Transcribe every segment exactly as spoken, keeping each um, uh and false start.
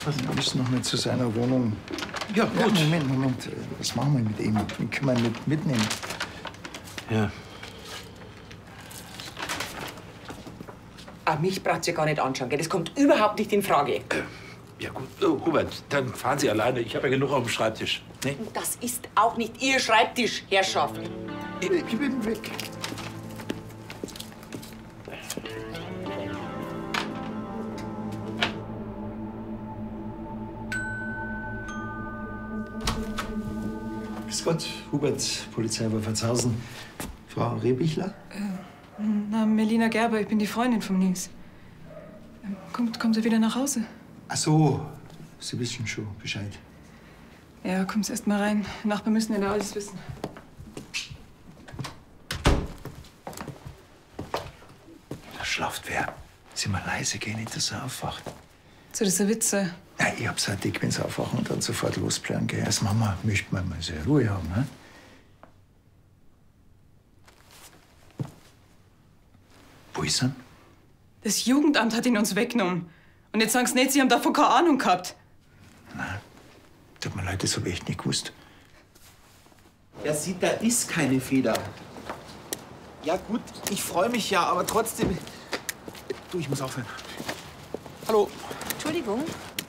Also, wir müssen noch mal zu seiner Wohnung. Ja, gut. Ja, Moment, Moment. Was machen wir mit ihm? Den können wir nicht mitnehmen. Ja. Ah, mich braucht ihr gar nicht anschauen, gell? Das kommt überhaupt nicht in Frage. Äh, ja gut, oh, Hubert, dann fahren Sie alleine. Ich habe ja genug auf dem Schreibtisch. Nee? Das ist auch nicht Ihr Schreibtisch, Herrschaft. Ich bin weg. Grüß Gott, Hubert, Polizei Wolfertshausen. Frau Rehbichler? Äh, na, Melina Gerber, ich bin die Freundin von Nils. Ähm, kommt, kommt er wieder nach Hause? Ach so, Sie wissen schon Bescheid. Ja, kommst erst mal rein. Nachbarn müssen ja alles wissen. Da schlaft wer. Sie mal leise gehen, nicht, dass er aufwacht. So, das ist ein Witz. äh. Nein, ich hab's halt dick, wenn's aufwachen und dann sofort losplanen gehen. Als Mama möchte man mal so Ruhe haben, ne? Wo ist er? Das Jugendamt hat ihn uns weggenommen. Und jetzt sagen sie nicht, sie haben davon keine Ahnung gehabt. Nein, tut mir leid, das hab ich echt nicht gewusst. Er sieht, da ist keine Feder. Ja gut, ich freue mich ja, aber trotzdem... Du, ich muss aufhören. Hallo. Entschuldigung.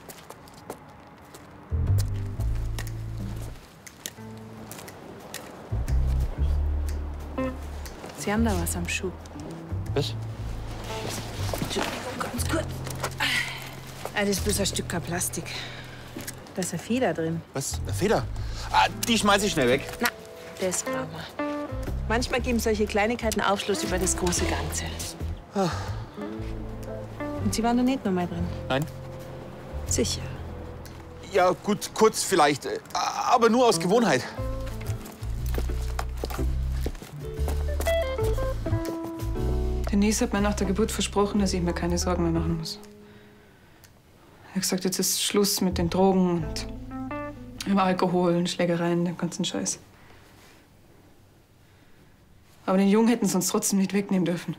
Sie haben da was am Schuh. Was? Entschuldigung, ganz kurz. Ah, das ist bloß ein Stück Plastik. Da ist eine Feder drin. Was? Eine Feder? Ah, die schmeiß ich schnell weg. Na, das brauchen wir. Manchmal geben solche Kleinigkeiten Aufschluss über das große Ganze. Ah. Und Sie waren da nicht noch mal drin? Nein. Sicher. Ja, gut, kurz vielleicht. Aber nur aus Gewohnheit. Der Nils hat mir nach der Geburt versprochen, dass ich mir keine Sorgen mehr machen muss. Er hat gesagt, jetzt ist Schluss mit den Drogen und dem Alkohol und Schlägereien, dem ganzen Scheiß. Aber den Jungen hätten sie uns trotzdem nicht wegnehmen dürfen.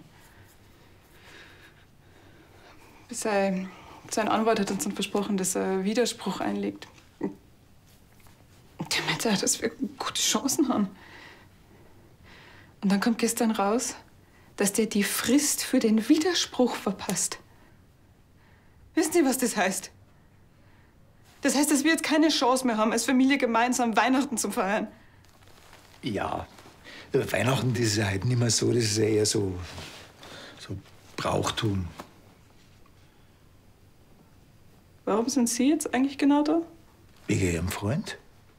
Sein, sein Anwalt hat uns dann versprochen, dass er Widerspruch einlegt. Der meinte, dass wir gute Chancen haben. Und dann kommt gestern raus, dass der die Frist für den Widerspruch verpasst. Wissen Sie, was das heißt? Das heißt, dass wir jetzt keine Chance mehr haben, als Familie gemeinsam Weihnachten zu feiern. Ja, Weihnachten, das ist ja halt nicht mehr so, das ist ja eher so, so Brauchtum. Warum sind Sie jetzt eigentlich genau da? Wegen Ihrem Freund?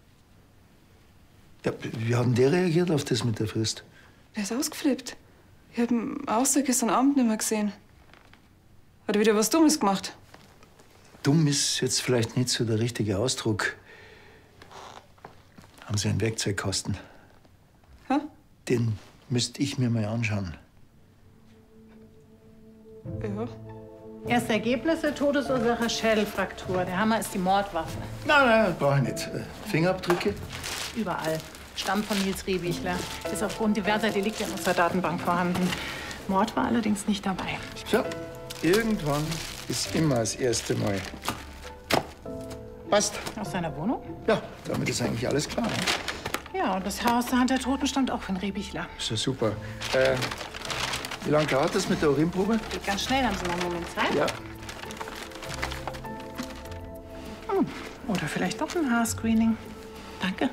Ja, wie hat denn der reagiert auf das mit der Frist? Der ist ausgeflippt. Ich hab ihn außer gestern Abend nicht mehr gesehen. Hat er wieder was Dummes gemacht? Dumm ist jetzt vielleicht nicht so der richtige Ausdruck. Haben Sie einen Werkzeugkasten? Hä? Den müsste ich mir mal anschauen. Ja. Erste Ergebnisse, Todesursache Schädelfraktur. Der Hammer ist die Mordwaffe. Nein, nein, brauche ich nicht. Fingerabdrücke? Überall. Stamm von Nils Rehbichler. Ist aufgrund diverser Delikte in unserer Datenbank vorhanden. Mord war allerdings nicht dabei. So, irgendwann ist immer das erste Mal. Passt. Aus seiner Wohnung? Ja, damit ist eigentlich alles klar. Ne? Ja, und das Haar aus der Hand der Toten stammt auch von Rehbichler. Ist ja super. Äh, wie lange dauert das mit der Urinprobe? Geht ganz schnell, haben Sie noch einen Moment Zeit? Ja. Hm. Oder vielleicht doch ein Haarscreening. Danke.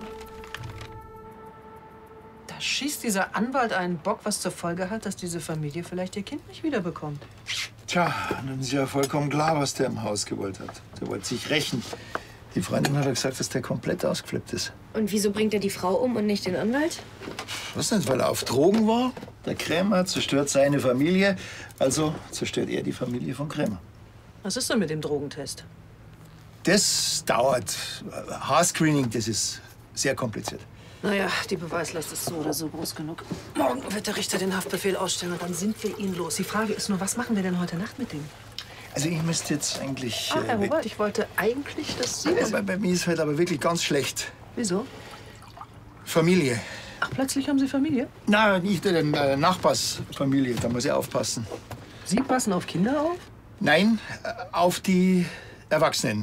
Da schießt dieser Anwalt einen Bock, was zur Folge hat, dass diese Familie vielleicht ihr Kind nicht wiederbekommt. Tja, nun ist ja vollkommen klar, was der im Haus gewollt hat. Der wollte sich rächen. Die Freundin hat ja gesagt, dass der komplett ausgeflippt ist. Und wieso bringt er die Frau um und nicht den Anwalt? Was nicht, weil er auf Drogen war? Der Krämer zerstört seine Familie, also zerstört er die Familie von Krämer. Was ist denn mit dem Drogentest? Das dauert. Haarscreening, das ist sehr kompliziert. Naja, die Beweislast ist so oder so groß genug. Morgen wird der Richter den Haftbefehl ausstellen und dann sind wir ihn los. Die Frage ist nur, was machen wir denn heute Nacht mit dem? Also ich müsste jetzt eigentlich... Ah, Herr äh, Robert, ich wollte eigentlich, dass Sie... Ja, bei, bei mir ist halt aber wirklich ganz schlecht. Wieso? Familie. Ach, plötzlich haben Sie Familie? Nein, nicht äh, Nachbarsfamilie, da muss ich aufpassen. Sie passen auf Kinder auf? Nein, äh, auf die Erwachsenen.